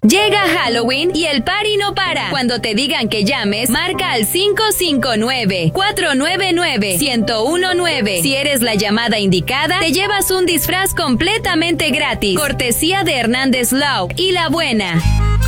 Llega Halloween y el party no para. Cuando te digan que llames, marca al 559-499-1019. Si eres la llamada indicada, te llevas un disfraz completamente gratis. Cortesía de Hernández Law y La Buena.